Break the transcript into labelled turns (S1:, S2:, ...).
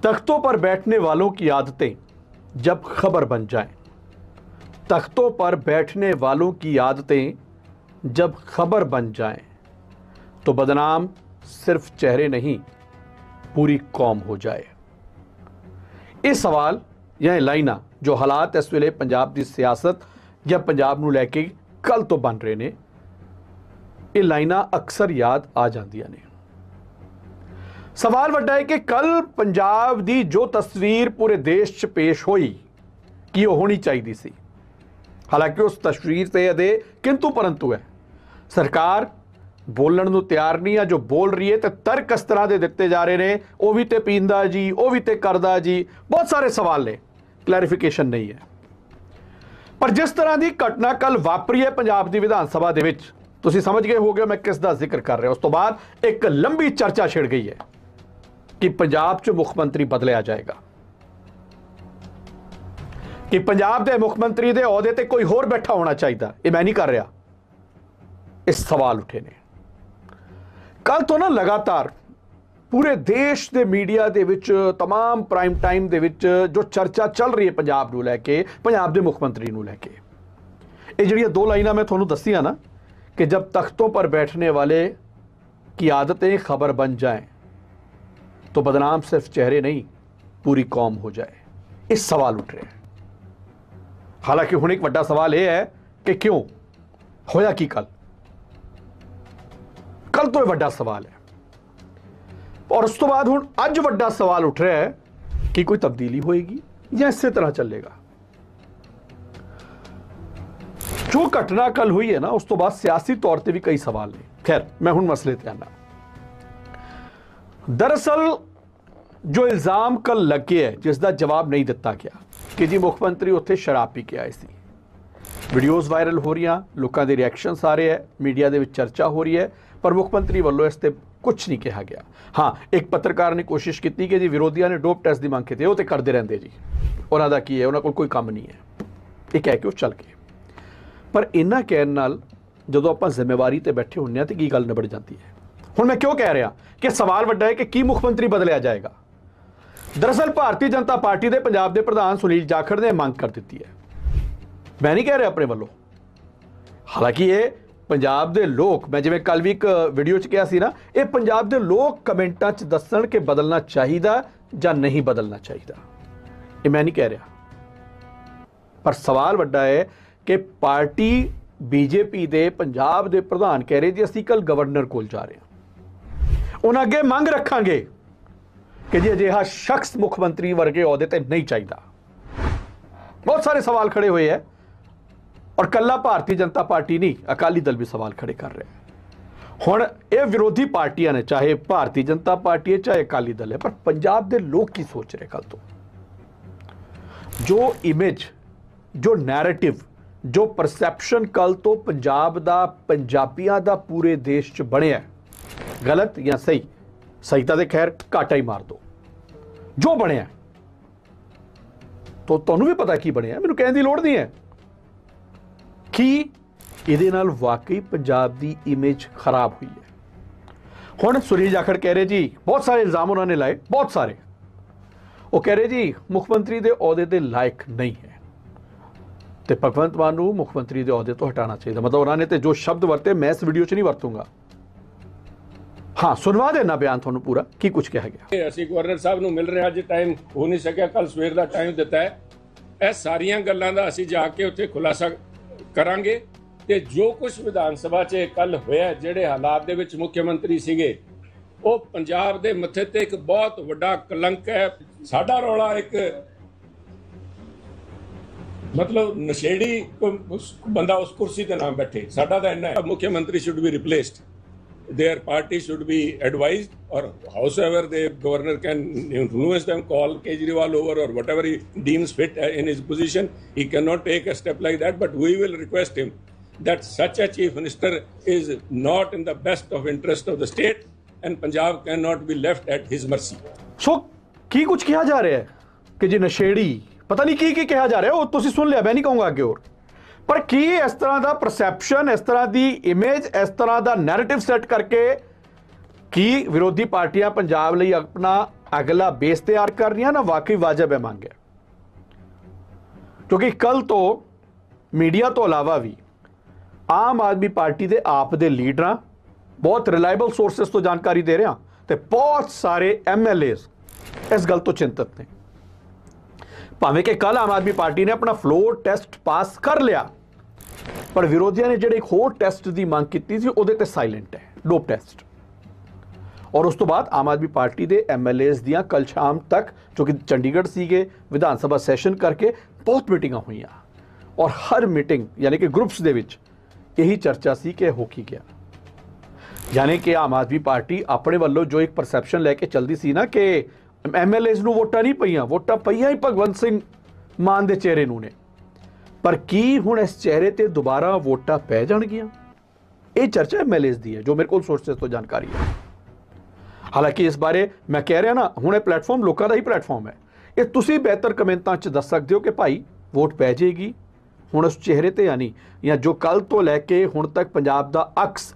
S1: तख्तों पर बैठने वालों की आदतें जब खबर बन जाएं, तख्तों पर बैठने वालों की आदतें जब खबर बन जाएं, तो बदनाम सिर्फ चेहरे नहीं पूरी कौम हो जाए। ਇਹ ਸਵਾਲ ਜਾਂ ਲਾਈਨਾਂ ਜੋ ਹਾਲਾਤ ਇਸ ਵੇਲੇ ਪੰਜਾਬ ਦੀ ਸਿਆਸਤ ਜਾਂ ਪੰਜਾਬ ਨੂੰ ਲੈ ਕੇ ਕੱਲ ਤੋਂ ਬਣ ਰਹੇ ਨੇ, ਇਹ ਲਾਈਨਾਂ ਅਕਸਰ ਯਾਦ ਆ ਜਾਂਦੀਆਂ ਨੇ। ਸਵਾਲ ਵੱਡਾ ਹੈ ਕਿ ਕੱਲ ਪੰਜਾਬ ਦੀ ਜੋ ਤਸਵੀਰ ਪੂਰੇ ਦੇਸ਼ 'ਚ ਪੇਸ਼ ਹੋਈ ਕੀ ਉਹ ਹੋਣੀ ਚਾਹੀਦੀ ਸੀ। ਹਾਲਾਂਕਿ ਉਸ ਤਸਵੀਰ ਤੇ ਇਹਦੇ ਕਿੰਤੂ ਪਰੰਤੂ ਹੈ। ਸਰਕਾਰ ਬੋਲਣ ਨੂੰ ਤਿਆਰ ਨਹੀਂ ਆ, ਜੋ ਬੋਲ ਰਹੀ ਹੈ ਤੇ ਤਰਕ ਇਸ ਤਰ੍ਹਾਂ ਦੇ ਦਿੱਤੇ ਜਾ ਰਹੇ ਨੇ, ਉਹ ਵੀ ਤੇ ਪੀਂਦਾ ਜੀ, ਉਹ ਵੀ ਤੇ ਕਰਦਾ ਜੀ, ਬਹੁਤ ਸਾਰੇ ਸਵਾਲ ਨੇ, ਕਲੈਰੀਫਿਕੇਸ਼ਨ ਨਹੀਂ ਹੈ। ਪਰ ਜਿਸ ਤਰ੍ਹਾਂ ਦੀ ਘਟਨਾ ਕੱਲ ਵਾਪਰੀ ਹੈ ਪੰਜਾਬ ਦੀ ਵਿਧਾਨ ਸਭਾ ਦੇ ਵਿੱਚ, ਤੁਸੀਂ ਸਮਝ ਗਏ ਹੋਗੇ ਮੈਂ ਕਿਸ ਦਾ ਜ਼ਿਕਰ ਕਰ ਰਿਹਾ। ਉਸ ਤੋਂ ਬਾਅਦ ਇੱਕ ਲੰਬੀ ਚਰਚਾ ਛਿੜ ਗਈ ਹੈ ਕਿ ਪੰਜਾਬ 'ਚ ਮੁੱਖ ਮੰਤਰੀ ਬਦਲਿਆ ਜਾਏਗਾ, ਕਿ ਪੰਜਾਬ ਦੇ ਮੁੱਖ ਮੰਤਰੀ ਦੇ ਅਹੁਦੇ ਤੇ ਕੋਈ ਹੋਰ ਬੈਠਾ ਹੋਣਾ ਚਾਹੀਦਾ। ਇਹ ਮੈਂ ਨਹੀਂ ਕਰ ਰਿਹਾ, ਇਹ ਸਵਾਲ ਉੱਠੇ ਨੇ। ਕੱਲ ਤੋਂ ਨਾ ਲਗਾਤਾਰ ਪੂਰੇ ਦੇਸ਼ ਦੇ ਮੀਡੀਆ ਦੇ ਵਿੱਚ, तमाम ਪ੍ਰਾਈਮ ਟਾਈਮ ਦੇ ਵਿੱਚ ਜੋ ਚਰਚਾ ਚੱਲ ਰਹੀ ਹੈ ਪੰਜਾਬ ਨੂੰ ਲੈ ਕੇ, ਪੰਜਾਬ ਦੇ ਮੁੱਖ ਮੰਤਰੀ ਨੂੰ ਲੈ ਕੇ, ਇਹ ਜਿਹੜੀਆਂ ਦੋ ਲਾਈਨਾਂ ਮੈਂ ਤੁਹਾਨੂੰ ਦੱਸੀਆਂ ਨਾ ਕਿ ਜਬ ਤਖਤੋਂ ਪਰ ਬੈਠਨੇ ਵਾਲੇ की आदतें खबर बन जाएं तो बदनाम सिर्फ चेहरे नहीं पूरी कौम हो जाए। इस सवाल उठ रहे हैं। हालांकि हुण एक वड्डा सवाल यह है कि क्यों होया की कल तो यह वड्डा सवाल है। और उस तो बाद हुण अज वड्डा सवाल उठ रहा है कि कोई तब्दीली होएगी या इस तरह चलेगा। जो घटना कल हुई है ना, उस तो बाद सियासी तौर पर भी कई सवाल ने। खैर मैं हुण मसले ते आना। दरअसल जो इल्जाम कल लगे है जिसका जवाब नहीं दिता गया कि जी मुख मंत्री उत्थे शराब पी के आए सी, वीडियोज़ वायरल हो रही, लोगों के रिएक्शनस आ रहे हैं, मीडिया के चर्चा हो रही है, पर मुख मंत्री वालों इस ते कुछ नहीं कहा गया। हाँ, एक पत्रकार ने कोशिश की कि जी विरोधियों ने डोप टेस्ट की मांग की, वो तो करते रहते जी, उन्होंने की है, उन्होंने कोई काम नहीं है, ये कह के वो चल गए। पर इन्ना कहने नाल ਜਦੋਂ ਆਪਾਂ ਜ਼ਿੰਮੇਵਾਰੀ ਤੇ ਬੈਠੇ ਹੁੰਨੇ ਆ ਤੇ ਕੀ ਗੱਲ ਨਿਬੜ ਜਾਂਦੀ ਹੈ। ਹੁਣ ਮੈਂ ਕਿਉਂ ਕਹਿ ਰਿਹਾ ਕਿ ਸਵਾਲ ਵੱਡਾ ਹੈ ਕਿ ਕੀ ਮੁੱਖ ਮੰਤਰੀ ਬਦਲਿਆ ਜਾਏਗਾ। ਦਰਅਸਲ ਭਾਰਤੀ ਜਨਤਾ ਪਾਰਟੀ ਦੇ ਪੰਜਾਬ ਦੇ ਪ੍ਰਧਾਨ ਸੁਨੀਲ ਜਾਖੜ ਨੇ ਮੰਗ ਕਰ ਦਿੱਤੀ ਹੈ। ਮੈਂ ਨਹੀਂ ਕਹਿ ਰਿਹਾ ਆਪਣੇ ਵੱਲੋਂ, ਹਾਲਾਂਕਿ ਇਹ ਪੰਜਾਬ ਦੇ ਲੋਕ, ਮੈਂ ਜਿਵੇਂ ਕੱਲ ਵੀ ਇੱਕ ਵੀਡੀਓ 'ਚ ਕਿਹਾ ਸੀ ਨਾ, ਇਹ ਪੰਜਾਬ ਦੇ ਲੋਕ ਕਮੈਂਟਾਂ 'ਚ ਦੱਸਣ ਕਿ ਬਦਲਣਾ ਚਾਹੀਦਾ ਜਾਂ ਨਹੀਂ ਬਦਲਣਾ ਚਾਹੀਦਾ। ਇਹ ਮੈਂ ਨਹੀਂ ਕਹਿ ਰਿਹਾ, ਪਰ ਸਵਾਲ ਵੱਡਾ ਹੈ ਕਿ ਪਾਰਟੀ बीजेपी ਦੇ ਪੰਜਾਬ ਦੇ ਪ੍ਰਧਾਨ ਕਹਿ ਰਹੇ ਜੀ ਅਸੀਂ ਕੱਲ ਗਵਰਨਰ ਕੋਲ ਜਾ ਰਹੇ ਹਾਂ, ਉਹਨਾਂ ਅੱਗੇ ਮੰਗ ਰੱਖਾਂਗੇ ਕਿ ਜੀ ਅਜਿਹਾ ਸ਼ਖਸ ਮੁੱਖ ਮੰਤਰੀ ਵਰਗੇ ਅਹੁਦੇ ਤੇ ਨਹੀਂ ਚਾਹੀਦਾ। ਬਹੁਤ ਸਾਰੇ ਸਵਾਲ ਖੜੇ ਹੋਏ ਹੈ ਔਰ ਕੱਲਾ ਭਾਰਤੀ ਜਨਤਾ ਪਾਰਟੀ ਨਹੀਂ, ਅਕਾਲੀ ਦਲ ਵੀ ਸਵਾਲ ਖੜੇ ਕਰ ਰਿਹਾ ਹੈ। ਹੁਣ ਇਹ ਵਿਰੋਧੀ ਪਾਰਟੀਆਂ ਨੇ, ਚਾਹੇ ਭਾਰਤੀ ਜਨਤਾ ਪਾਰਟੀ ਹੈ ਚਾਹੇ ਅਕਾਲੀ ਦਲ ਹੈ, ਪਰ ਪੰਜਾਬ ਦੇ ਲੋਕ ਕੀ ਸੋਚ ਰਹੇ ਕੱਲ ਤੋਂ? ਜੋ ਇਮੇਜ, ਜੋ ਨੈਰੇਟਿਵ, जो परसैप्शन कल तो पंजाब दा, पंजाबियां दा पूरे देश च बनिया, गलत या सही, सही तो खैर घाटा ही मार दो, जो बनिया तो तुहानूं भी पता की बनिया, मैनूं कहण दी लोड़ नहीं है कि इहदे नाल वाकई पंजाब दी इमेज खराब हुई है। हुण सुनील जाखड़ कह रहे जी, बहुत सारे इल्जाम उन्होंने लाए, बहुत सारे, वो कह रहे जी मुख मंत्री दे अहुदे दे लायक नहीं है तो भगवंत मान ਨੂੰ ਮੁੱਖ ਮੰਤਰੀ ਦੇ ਅਹੁਦੇ ਤੋਂ ਹਟਾਉਣਾ ਚਾਹੀਦਾ। मतलब उन्होंने तो जो शब्द वरते मैं इस वीडियो 'ਚ नहीं वरतूंगा। हाँ, सुनवा देना बयान ਤੁਹਾਨੂੰ पूरा की कुछ कहा गया।
S2: ਅਸੀਂ ਗਵਰਨਰ ਸਾਹਿਬ ਨੂੰ ਮਿਲ ਰਹੇ ਅੱਜ ਟਾਈਮ ਹੋ ਨਹੀਂ ਸਕਿਆ, ਕੱਲ ਸਵੇਰ ਦਾ ਟਾਈਮ ਦਿੱਤਾ ਹੈ। ਇਹ ਸਾਰੀਆਂ ਗੱਲਾਂ ਦਾ ਅਸੀਂ ਜਾ ਕੇ ਉੱਥੇ ਖੁਲਾਸਾ ਕਰਾਂਗੇ ਤੇ ਜੋ ਕੁਝ ਵਿਧਾਨ ਸਭਾ 'ਚ ਕੱਲ ਹੋਇਆ, ਜਿਹੜੇ ਹਾਲਾਤ ਦੇ ਵਿੱਚ ਮੁੱਖ ਮੰਤਰੀ ਸੀਗੇ, ਉਹ ਪੰਜਾਬ ਦੇ ਮੱਥੇ ਤੇ ਇੱਕ ਬਹੁਤ ਵੱਡਾ ਕਲੰਕ ਹੈ। ਸਾਡਾ ਰੌਲਾ ਇੱਕ मतलब नशेड़ी बंदा उस कुर्सी ते ना बैठे, साडा तो इन्ना है। मुख्यमंत्री should be replaced, there party should be advised, और house ever the governor can influence them, call Kejriwal over or whatever he deems fit in his position. He cannot take a step like that, but we will request him that such a chief minister is not in the best of interest of the state and Punjab cannot be left at his mercy.
S1: So की कुछ किया जा रहा है कि जी नशेड़ी, पता नहीं की कहा जा रहा है, वो तुसीं सुन लिया, मैं नहीं कहूँगा अगे और, पर की इस तरह का परसैप्शन, इस तरह की इमेज, इस तरह का नैरेटिव सैट करके की विरोधी पार्टियां पंजाब लई अपना ਅਗਲਾ ਬੇਸ ਤਿਆਰ ਕਰ ਰਹੀਆਂ ਨਾ ਵਾਕਈ ਵਾਜਬ ਹੈ ਮੰਗ ਹੈ। ਕਿਉਂਕਿ ਕੱਲ ਤੋਂ ਮੀਡੀਆ ਤੋਂ ਇਲਾਵਾ ਵੀ ਆਮ ਆਦਮੀ ਪਾਰਟੀ ਦੇ ਆਪ ਦੇ ਲੀਡਰਾਂ, ਬਹੁਤ ਰਿਲਾਇਬਲ ਸੋਰਸਸ ਤੋਂ ਜਾਣਕਾਰੀ ਦੇ ਰਿਹਾ, ਤੇ ਬਹੁਤ ਸਾਰੇ ਐਮਐਲਏਜ਼ ਇਸ ਗੱਲ ਤੋਂ ਚਿੰਤਤ ਨੇ। ਭਾਵੇਂ ਕਿ ਕੱਲ ਆਮ ਆਦਮੀ ਪਾਰਟੀ ਨੇ ਆਪਣਾ ਫਲੋਰ ਟੈਸਟ ਪਾਸ ਕਰ ਲਿਆ, ਪਰ ਵਿਰੋਧੀਆਂ ਨੇ ਜਿਹੜੇ ਇੱਕ ਹੋਰ ਟੈਸਟ ਦੀ ਮੰਗ ਕੀਤੀ ਸੀ ਉਹਦੇ ਤੇ ਸਾਇਲੈਂਟ ਹੈ, ਡੋਪ ਟੈਸਟ। ਔਰ ਉਸ ਤੋਂ ਬਾਅਦ ਆਮ ਆਦਮੀ ਪਾਰਟੀ ਦੇ ਐਮਐਲਏਜ਼ ਦੀਆਂ ਕੱਲ ਸ਼ਾਮ ਤੱਕ, ਜੋ ਕਿ ਚੰਡੀਗੜ੍ਹ ਸੀਗੇ, ਵਿਧਾਨ ਸਭਾ ਸੈਸ਼ਨ ਕਰਕੇ ਬਹੁਤ ਮੀਟਿੰਗਾਂ ਹੋਈਆਂ, ਔਰ ਹਰ ਮੀਟਿੰਗ ਯਾਨੀ ਕਿ ਗਰੁੱਪਸ ਦੇ ਵਿੱਚ ਇਹੀ ਚਰਚਾ ਸੀ ਕਿ ਹੋ ਕੀ ਗਿਆ। ਯਾਨੀ ਕਿ ਆਮ ਆਦਮੀ ਪਾਰਟੀ ਆਪਣੇ ਵੱਲੋਂ ਜੋ ਇੱਕ ਪਰਸੈਪਸ਼ਨ ਲੈ ਕੇ ਚੱਲਦੀ ਸੀ ਨਾ ਕਿ ਐਮਐਲਏਜ਼ ਨੂੰ ਵੋਟਾਂ ਨਹੀਂ ਪਈਆਂ, ਵੋਟਾਂ ਪਈਆਂ ਹੀ ਭਗਵੰਤ ਸਿੰਘ ਮਾਨ ਦੇ ਚਿਹਰੇ ਨੂੰ ਨੇ, ਪਰ ਕੀ ਹੁਣ ਇਸ ਚਿਹਰੇ ਤੇ ਦੁਬਾਰਾ ਵੋਟਾਂ ਪੈ ਜਾਣਗੀਆਂ? ਇਹ ਚਰਚਾ ਐਮਐਲਏਜ਼ ਦੀ ਹੈ, ਜੋ ਮੇਰੇ ਕੋਲ ਸੋਰਸਸ ਤੋਂ ਜਾਣਕਾਰੀ ਹੈ। ਹਾਲਾਂਕਿ ਇਸ ਬਾਰੇ ਮੈਂ ਕਹਿ ਰਿਹਾ ਨਾ, ਹੁਣ ਇਹ ਪਲੇਟਫਾਰਮ ਲੋਕਾਂ ਦਾ ਹੀ ਪਲੇਟਫਾਰਮ ਹੈ। ਇਹ ਤੁਸੀਂ ਬਿਹਤਰ ਕਮੈਂਟਾਂ 'ਚ ਦੱਸ ਸਕਦੇ ਹੋ ਕਿ ਭਾਈ ਵੋਟ ਪੈ ਜਾਏਗੀ ਹੁਣ ਉਸ ਚਿਹਰੇ ਤੇ, ਯਾਨੀ ਜਾਂ ਜੋ ਕੱਲ ਤੋਂ ਲੈ ਕੇ ਹੁਣ ਤੱਕ ਪੰਜਾਬ ਦਾ ਅਕਸ